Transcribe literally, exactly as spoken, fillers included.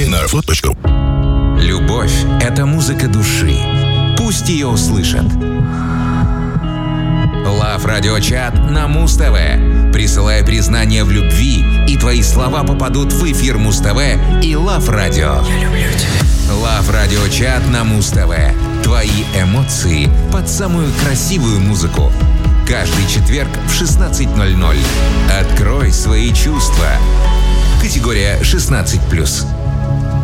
на аэрофлот точка ру. Любовь — это музыка души. Пусть ее услышат. Love Radio Chat на Муз-ТВ. Присылай признание в любви, и твои слова попадут в эфир Муз-ТВ и Love Radio. Я люблю тебя. Love Radio Chat на Муз-ТВ. Твои эмоции под самую красивую музыку. Каждый четверг в шестнадцать ноль ноль. Открой свои чувства. Категория шестнадцать плюс.